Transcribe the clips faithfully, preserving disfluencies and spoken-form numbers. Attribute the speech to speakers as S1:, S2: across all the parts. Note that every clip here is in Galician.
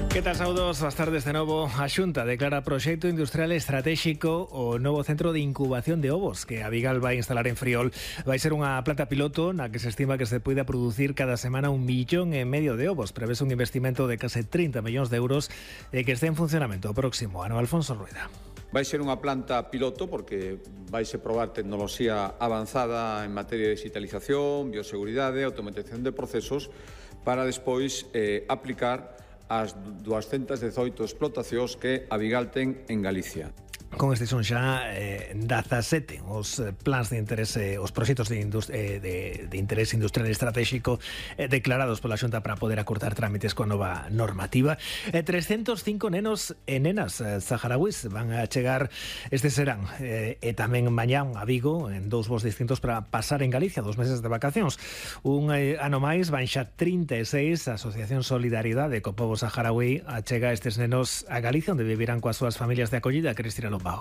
S1: Que tal, saudos? Boas tardes de novo. A Xunta declara proxecto industrial estratéxico o novo centro de incubación de ovos que a Vigal vai instalar en Friol. Vai ser unha planta piloto na que se estima que se poida producir cada semana un millón e medio de ovos. Prevese un investimento de case trinta millóns de euros e que este en funcionamento o próximo ano. Alfonso Rueda.
S2: Vai ser unha planta piloto porque vaise probar tecnoloxía avanzada en materia de digitalización, bioseguridade, automatización de procesos para despois eh, aplicar as doscientas dezoito explotacións que a Vigal ten en Galicia.
S1: Con este son xa eh, dezasete os plans de interese, os proxectos de, eh, de, de interese industrial estratégico eh, declarados pola Xunta para poder acortar trámites coa nova normativa. Eh, trescentos cinco nenos e nenas eh, saharauis van a chegar este serán eh, e tamén mañán a Vigo en dous voos distintos para pasar en Galicia dos meses de vacacións. Un eh, ano máis van xa trinta e seis. A Asociación Solidaridade co Pobo Saharaui achega estes nenos a Galicia, onde vivirán coas súas familias de acollida. Cristina Lombao.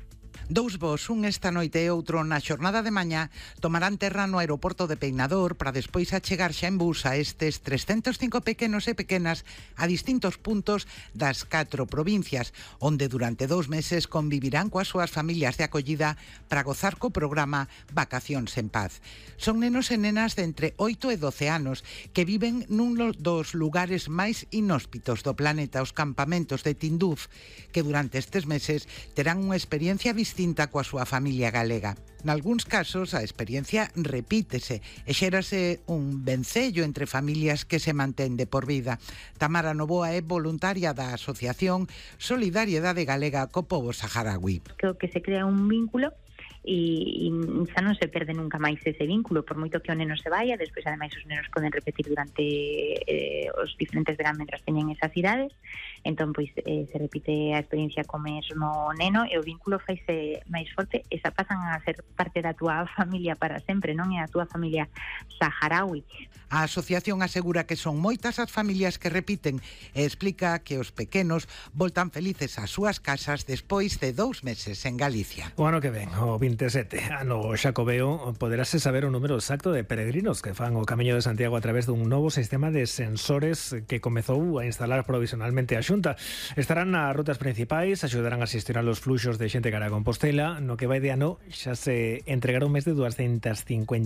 S3: Dous voos, un esta noite e outro na xornada de mañá, tomarán terra no aeroporto de Peinador para despois achegar xa en bus a estes trescentos cinco pequenos e pequenas a distintos puntos das catro provincias, onde durante dous meses convivirán coas súas familias de acollida para gozar co programa Vacacións en Paz. Son nenos e nenas de entre oito e doce anos que viven nun dos lugares máis inhóspitos do planeta, os campamentos de Tinduf, que durante estes meses terán unha experiencia distinta coa súa familia galega. Nalgúns casos a experiencia repítese e xérase un vencello entre familias que se mantén de por vida. Tamara Novoa é voluntaria da Asociación Solidariedade Galega co Pobo Saharaui.
S4: Creo que se crea un vínculo e, e xa non se perde nunca máis ese vínculo, por moito que o neno se vaya. Despois, ademais, os nenos poden repetir durante eh, os diferentes veranos mentras teñen esas idades. Entón, pois, eh, se repite a experiencia co mesmo neno e o vínculo faise máis forte e xa pasan a ser parte da túa familia para sempre, non? E a túa familia saharaui.
S3: A asociación asegura que son moitas as familias que repiten e explica que os pequenos voltan felices ás súas casas despois de dous meses en Galicia.
S1: O ano que ven, o vinte e sete, ano Xacobeo, poderase saber o número exacto de peregrinos que fan o Camiño de Santiago a través dun novo sistema de sensores que comezou a instalar provisionalmente a Xunta. Estarán nas rutas principais, axudarán a xestionar os fluxos de xente cara a Compostela. No que vai de ano xa se entregaron máis de doscientas cincuenta